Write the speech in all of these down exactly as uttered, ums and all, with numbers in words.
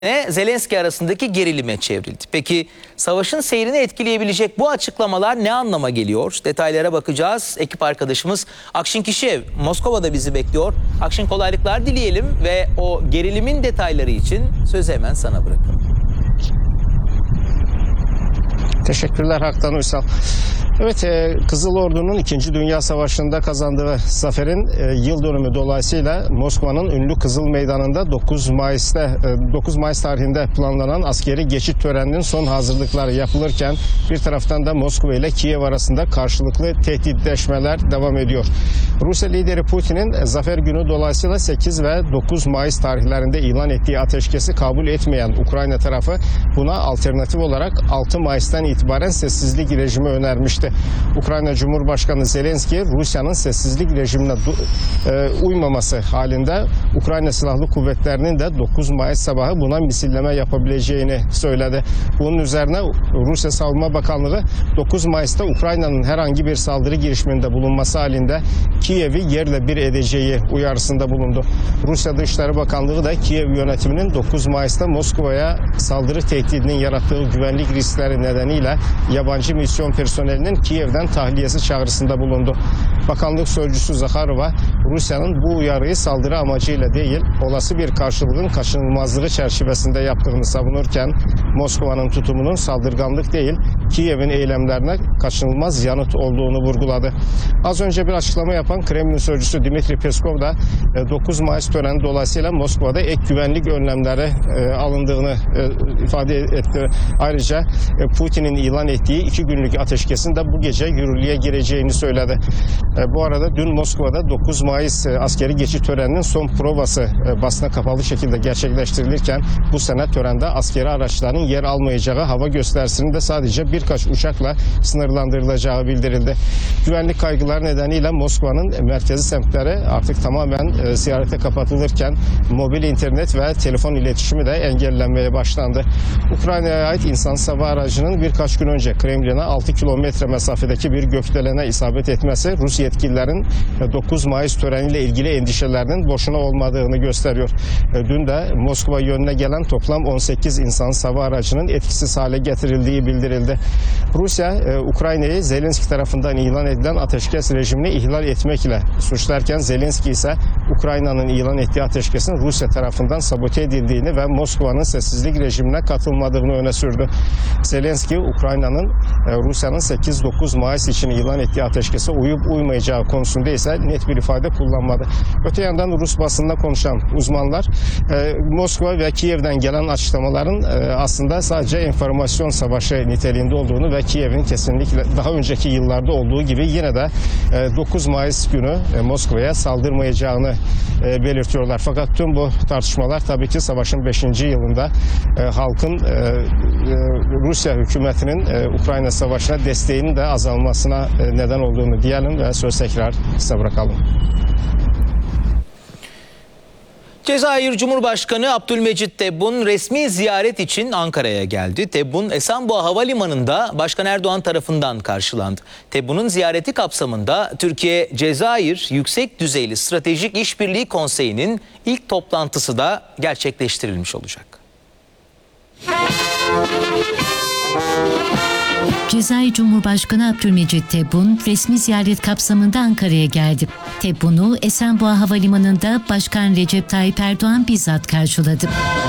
Zelenski arasındaki gerilime çevrildi. Peki savaşın seyrini etkileyebilecek bu açıklamalar ne anlama geliyor? Detaylara bakacağız. Ekip arkadaşımız Akşin Kişev Moskova'da bizi bekliyor. Akşin, kolaylıklar dileyelim ve o gerilimin detayları için sözü hemen sana bırakalım. Teşekkürler Haktan Uysal. Evet, Kızıl Ordu'nun İkinci Dünya Savaşı'nda kazandığı zaferin yıl dönümü dolayısıyla Moskova'nın ünlü Kızıl Meydanı'nda dokuz Mayıs'ta dokuz Mayıs tarihinde planlanan askeri geçit töreninin son hazırlıkları yapılırken bir taraftan da Moskova ile Kiev arasında karşılıklı tehditleşmeler devam ediyor. Rusya lideri Putin'in zafer günü dolayısıyla sekiz ve dokuz Mayıs tarihlerinde ilan ettiği ateşkesi kabul etmeyen Ukrayna tarafı buna alternatif olarak altı Mayıs'tan itibaren sessizlik rejimi önermişti. Ukrayna Cumhurbaşkanı Zelenski, Rusya'nın sessizlik rejimine e, uymaması halinde Ukrayna Silahlı Kuvvetleri'nin de dokuz Mayıs sabahı buna misilleme yapabileceğini söyledi. Bunun üzerine Rusya Savunma Bakanlığı dokuz Mayıs'ta Ukrayna'nın herhangi bir saldırı girişiminde bulunması halinde Kiev'i yerle bir edeceği uyarısında bulundu. Rusya Dışişleri Bakanlığı da Kiev yönetiminin dokuz Mayıs'ta Moskova'ya saldırı tehdidinin yarattığı güvenlik riskleri nedeniyle yabancı misyon personelinin Kiev'den tahliyesi çağrısında bulundu. Bakanlık sözcüsü Zakharova, Rusya'nın bu uyarıyı saldırı amacıyla değil, olası bir karşılığın kaçınılmazlığı çerçevesinde yaptığını savunurken, Moskova'nın tutumunun saldırganlık değil, Kiev'in eylemlerine kaçınılmaz yanıt olduğunu vurguladı. Az önce bir açıklama yapan Kremlin sözcüsü Dmitri Peskov da dokuz Mayıs töreni dolayısıyla Moskova'da ek güvenlik önlemleri alındığını ifade etti. Ayrıca Putin'in ilan ettiği iki günlük ateşkesin de bu gece yürürlüğe gireceğini söyledi. Bu arada dün Moskova'da dokuz Mayıs askeri geçit töreninin son provası basına kapalı şekilde gerçekleştirilirken bu sene törende askeri araçların yer almayacağı, hava gösterisinin de sadece birkaç uçakla sınırlandırılacağı bildirildi. Güvenlik kaygıları nedeniyle Moskova'nın merkezi semtleri artık tamamen ziyarete kapatılırken mobil internet ve telefon iletişimi de engellenmeye başlandı. Ukrayna'ya ait insansız hava aracının birkaç gün önce Kremlin'e altı kilometre mesafedeki bir gökdelene isabet etmesi Rus yetkililerin dokuz Mayıs töreniyle ilgili endişelerinin boşuna olmadığını gösteriyor. Dün de Moskova yönüne gelen toplam on sekiz insansız hava aracının etkisiz hale getirildiği bildirildi. Rusya, Ukrayna'yı Zelenski tarafından ilan edilen ateşkes rejimini ihlal etmekle suçlarken Zelenski ise Ukrayna'nın ilan ettiği ateşkesin Rusya tarafından sabote edildiğini ve Moskova'nın sessizlik rejimine katılmadığını öne sürdü. Zelenski, Ukrayna'nın Rusya'nın sekiz dokuz Mayıs için ilan ettiği ateşkese uyup uymayacağı konusunda ise net bir ifade kullanmadı. Öte yandan Rus basında konuşan uzmanlar Moskova ve Kiev'den gelen açıklamaların aslında sadece enformasyon savaşı niteliğinde olduğunu ve Kiev'in kesinlikle daha önceki yıllarda olduğu gibi yine de dokuz Mayıs günü Moskova'ya saldırmayacağını belirtiyorlar. Fakat tüm bu tartışmalar tabii ki savaşın beşinci yılında halkın Rusya hükümetinin Ukrayna savaşına desteğinin de azalmasına neden olduğunu diyelim ve söz tekrar size bırakalım. Cezayir Cumhurbaşkanı Abdülmecit Tebboune resmi ziyaret için Ankara'ya geldi. Tebboune Esenboğa Havalimanı'nda Başkan Erdoğan tarafından karşılandı. Tebbounne'un ziyareti kapsamında Türkiye-Cezayir Yüksek Düzeyli Stratejik İşbirliği Konseyi'nin ilk toplantısı da gerçekleştirilmiş olacak. Cezayir Cumhurbaşkanı Abdülmecit Tebboune resmi ziyaret kapsamında Ankara'ya geldi. Tebboune'u Esenboğa Havalimanı'nda Başkan Recep Tayyip Erdoğan bizzat karşıladı.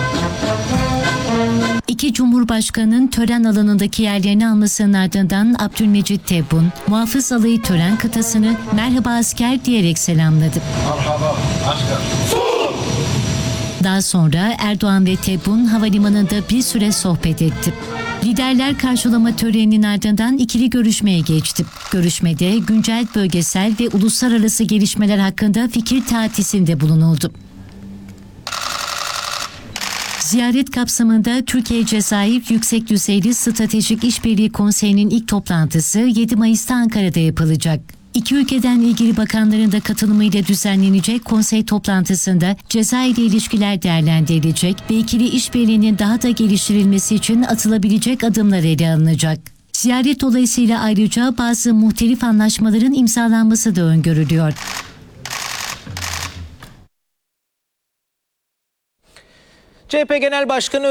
İki Cumhurbaşkanı'nın tören alanındaki yerlerini almasının ardından Abdülmecit Tebboune, muhafız alayı tören kıtasını "Merhaba asker" diyerek selamladı. Merhaba asker. Daha sonra Erdoğan ve Tebboune havalimanında bir süre sohbet etti. Liderler karşılama töreninin ardından ikili görüşmeye geçti. Görüşmede güncel bölgesel ve uluslararası gelişmeler hakkında fikir teatisinde bulunuldu. Ziyaret kapsamında Türkiye-Cezayir Yüksek Düzeyli Stratejik İşbirliği Konseyi'nin ilk toplantısı yedi Mayıs'ta Ankara'da yapılacak. İki ülkeden ilgili bakanların da katılımıyla düzenlenecek konsey toplantısında Cezayir ile ilişkiler değerlendirilecek ve ikili işbirliğinin daha da geliştirilmesi için atılabilecek adımlar ele alınacak. Ziyaret dolayısıyla ayrıca bazı muhtelif anlaşmaların imzalanması da öngörülüyor. C H P Genel Başkanı